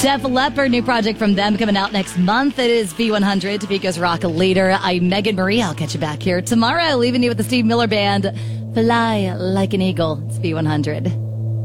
Def Leppard, new project from them coming out next month. It is V100, Topeka's rock leader. I'm Megan Marie. I'll catch you back here tomorrow, leaving you with the Steve Miller Band. Fly like an eagle. It's V100.